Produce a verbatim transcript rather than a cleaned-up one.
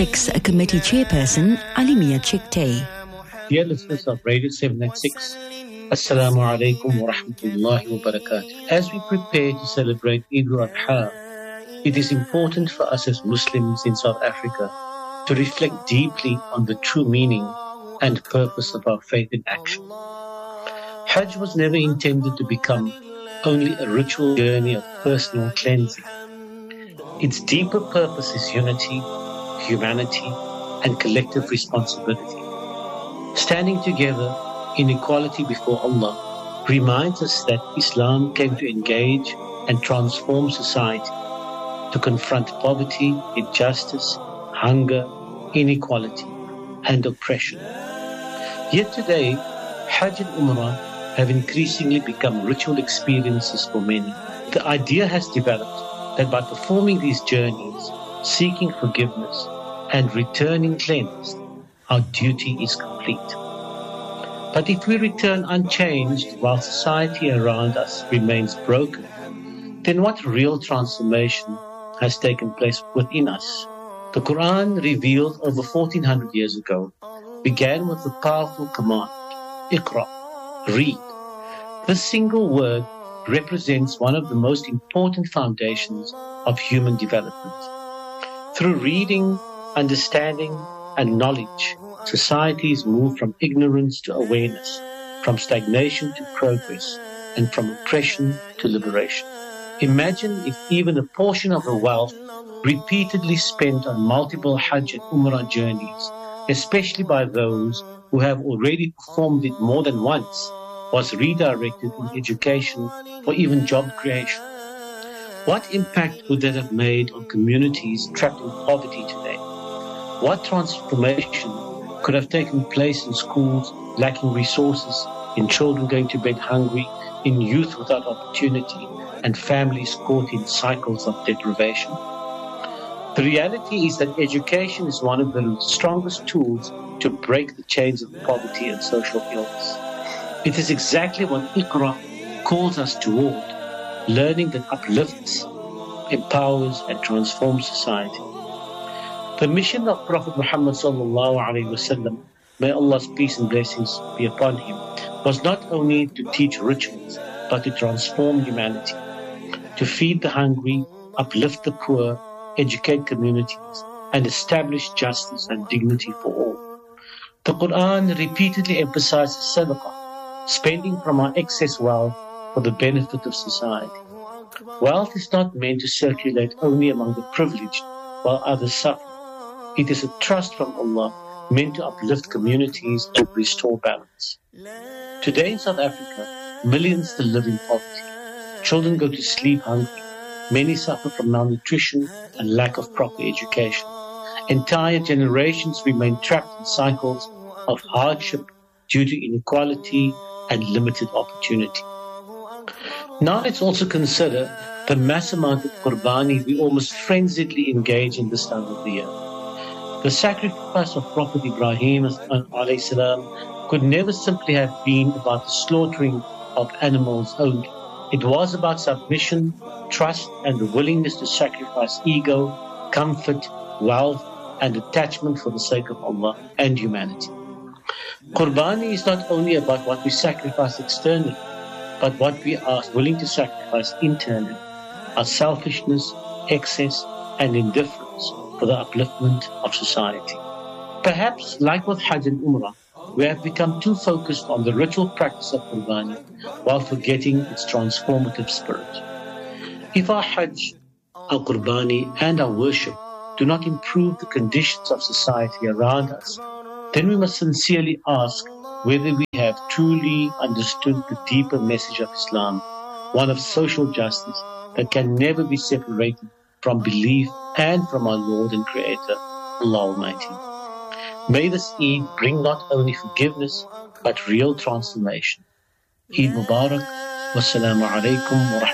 Committee Chairperson Alimia Chikte. Dear listeners of Radio seven eighty-six, Assalamu alaikum wa rahmatullahi wa barakatuh. As we prepare to celebrate Eid al-Adha, it is important for us as Muslims in South Africa to reflect deeply on the true meaning and purpose of our faith in action. Hajj was never intended to become only a ritual journey of personal cleansing. Its deeper purpose is unity, humanity, and collective responsibility. Standing together in equality before Allah reminds us that Islam came to engage and transform society, to confront poverty, injustice, hunger, inequality, and oppression. Yet today, Hajj and Umrah have increasingly become ritual experiences for many. The idea has developed that by performing these journeys, seeking forgiveness, and returning cleansed, our duty is complete. But if we return unchanged while society around us remains broken, then what real transformation has taken place within us? The Quran, revealed over fourteen hundred years ago, began with the powerful command, Iqra, read. This single word represents one of the most important foundations of human development. Through reading, understanding, and knowledge, societies move from ignorance to awareness, from stagnation to progress, and from oppression to liberation. Imagine if even a portion of the wealth repeatedly spent on multiple Hajj and Umrah journeys, especially by those who have already performed it more than once, was redirected in education or even job creation. What impact would that have made on communities trapped in poverty today? What transformation could have taken place in schools lacking resources, in children going to bed hungry, in youth without opportunity, and families caught in cycles of deprivation? The reality is that education is one of the strongest tools to break the chains of poverty and social illness. It is exactly what Iqra calls us toward, learning that uplifts, empowers, and transforms society. The mission of Prophet Muhammad sallallahu alaihi wasallam, may Allah's peace and blessings be upon him, was not only to teach rituals, but to transform humanity, to feed the hungry, uplift the poor, educate communities, and establish justice and dignity for all. The Quran repeatedly emphasizes sadaqah, spending from our excess wealth for the benefit of society. Wealth is not meant to circulate only among the privileged while others suffer. It is a trust from Allah meant to uplift communities and restore balance. Today in South Africa, millions still live in poverty. Children go to sleep hungry. Many suffer from malnutrition and lack of proper education. Entire generations remain trapped in cycles of hardship due to inequality and limited opportunity. Now let's also consider the mass amount of qurbani we almost frenziedly engage in this time of the year. The sacrifice of Prophet Ibrahim alayhi salam could never simply have been about the slaughtering of animals only. It was about submission, trust, and the willingness to sacrifice ego, comfort, wealth, and attachment for the sake of Allah and humanity. Qurbani is not only about what we sacrifice externally, but what we are willing to sacrifice internally, our selfishness, excess, and indifference for the upliftment of society. Perhaps, like with Hajj and Umrah, we have become too focused on the ritual practice of Qurbani while forgetting its transformative spirit. If our Hajj, our Qurbani, and our worship do not improve the conditions of society around us, then we must sincerely ask whether we have truly understood the deeper message of Islam, one of social justice that can never be separated from belief and from our Lord and Creator, Allah Almighty. May this Eid bring not only forgiveness, but real transformation. Eid Mubarak. Wassalamu alaikum wa rahmatullahi.